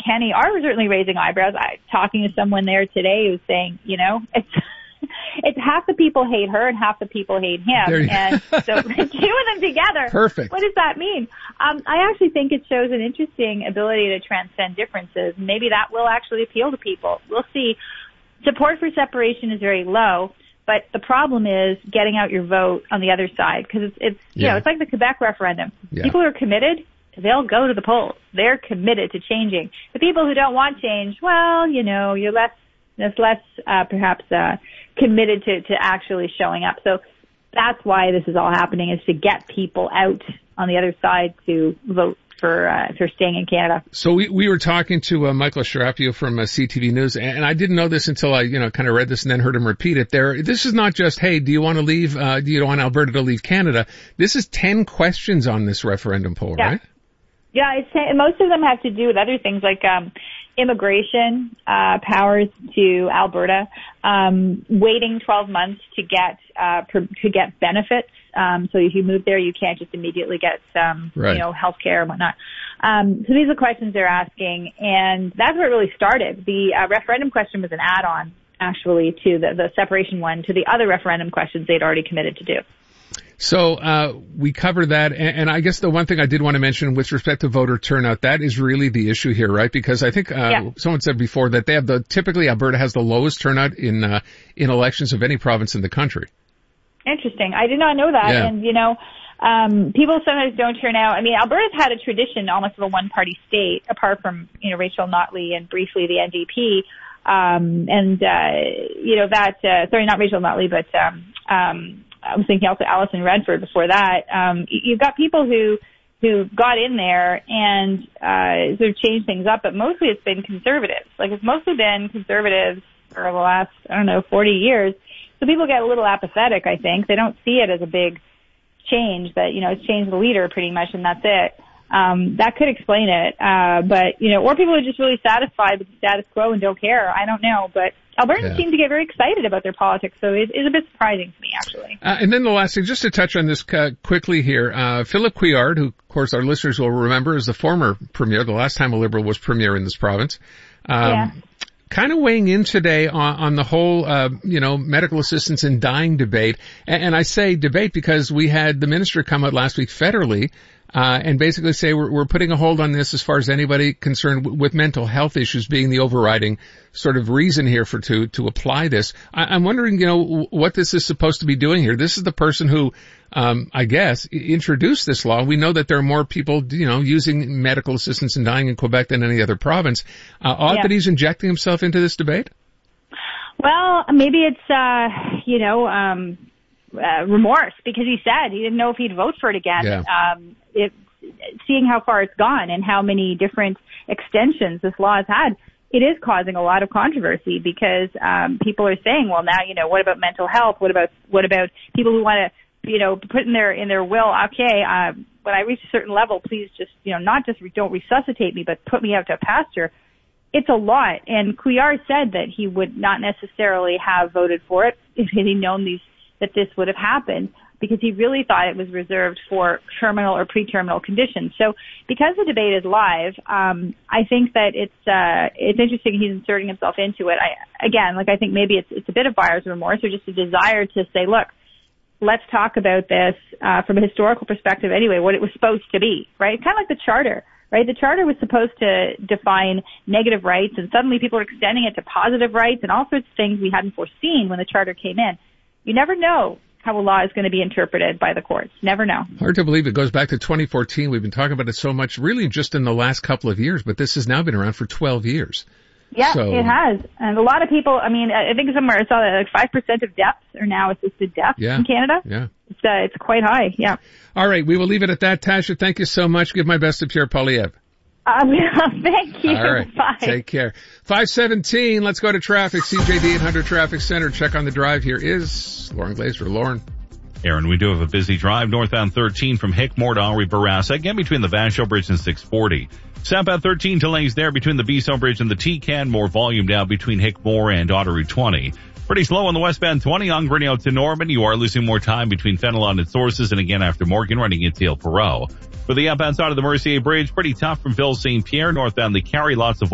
Kenney are certainly raising eyebrows. Talking to someone there today who's saying, it's half the people hate her and half the people hate him. And so two of them together. Perfect. What does that mean? I actually think it shows an interesting ability to transcend differences. Maybe that will actually appeal to people. We'll see. Support for separation is very low, but the problem is getting out your vote on the other side, because it's it's like the Quebec referendum. Yeah. People who are committed, they'll go to the polls. They're committed to changing. The people who don't want change, well, you're less perhaps committed to actually showing up. So that's why this is all happening, is to get people out on the other side to vote for staying in Canada. So we were talking to Michael Sharapio from CTV News, and I didn't know this until I kind of read this and then heard him repeat it. This is not just, hey, do you want to leave? Do you want Alberta to leave Canada? This is 10 questions on this referendum poll, right? Yeah, most of them have to do with other things like immigration powers to Alberta, waiting 12 months to get benefits. So if you move there, you can't just immediately get health care and whatnot. So these are questions they're asking, and that's where it really started. The referendum question was an add-on, actually, to the separation one, to the other referendum questions they'd already committed to do. So we covered that, and I guess the one thing I did want to mention with respect to voter turnout, that is really the issue here, right? Because I think someone said before that they have typically Alberta has the lowest turnout in elections of any province in the country. Interesting. I did not know that. Yeah. And people sometimes don't turn out. I mean, Alberta's had a tradition almost of a one-party state, apart from Rachel Notley and briefly the NDP. Sorry, not Rachel Notley, but I was thinking also Alison Redford before that. You've got people who got in there and sort of changed things up, but mostly it's been conservatives. Like, it's mostly been conservatives for the last, 40 years. So people get a little apathetic, I think. They don't see it as a big change that, it's changed the leader pretty much and that's it. That could explain it. Or people are just really satisfied with the status quo and don't care. I don't know, but Albertans seem to get very excited about their politics, so it's a bit surprising to me, actually. And then the last thing, just to touch on this quickly here, Philip Couillard, who, of course, our listeners will remember is the former premier, the last time a Liberal was premier in this province, kind of weighing in today on the whole, medical assistance in dying debate. And I say debate because we had the minister come out last week federally and basically say we're putting a hold on this as far as anybody concerned with mental health issues being the overriding sort of reason here to apply this. I'm wondering, what this is supposed to be doing here. This is the person who, I guess, introduced this law. We know that there are more people, using medical assistance in dying in Quebec than any other province. Odd that he's injecting himself into this debate? Well, maybe it's, remorse, because he said he didn't know if he'd vote for it again. Yeah. Seeing how far it's gone and how many different extensions this law has had, it is causing a lot of controversy because people are saying, well, now, what about mental health? What about people who want to, put in their will, okay, when I reach a certain level, please just, not just don't resuscitate me, but put me out to pasture. It's a lot. And Couillard said that he would not necessarily have voted for it if he'd known that this would have happened, because he really thought it was reserved for terminal or pre-terminal conditions. So because the debate is live, I think that it's interesting he's inserting himself into it. I think maybe it's a bit of buyer's remorse or just a desire to say, look, let's talk about this from a historical perspective anyway, what it was supposed to be, right? Kind of like the Charter, right? The Charter was supposed to define negative rights, and suddenly people are extending it to positive rights and all sorts of things we hadn't foreseen when the Charter came in. You never know how a law is going to be interpreted by the courts. Never know. Hard to believe it goes back to 2014. We've been talking about it so much, really just in the last couple of years, but this has now been around for 12 years. Yeah, it has. And a lot of people, I think somewhere I saw that 5% of deaths are now assisted deaths in Canada. Yeah. It's quite high, yeah. All right, we will leave it at that. Tasha, thank you so much. Give my best to Pierre Poilievre. Thank you. All right. Bye. Take care. 5:17. Let's go to traffic. CJD 800 Traffic Center. Check on the drive. Here is Lauren Glazer. Lauren. Aaron, we do have a busy drive northbound 13 from Hickmore to Henri Bourassa, again between the Vachon Bridge and 640. Southbound 13 delays there between the Bisson Bridge and the T-Can. More volume now between Hickmore and Ottery 20. Pretty slow on the westbound 20 on Grinnell to Norman. You are losing more time between Fenelon and Sources, and again after Morgan running into Ile Perrot. For the outbound side of the Mercier Bridge, pretty tough from Ville St. Pierre northbound the Carry, lots of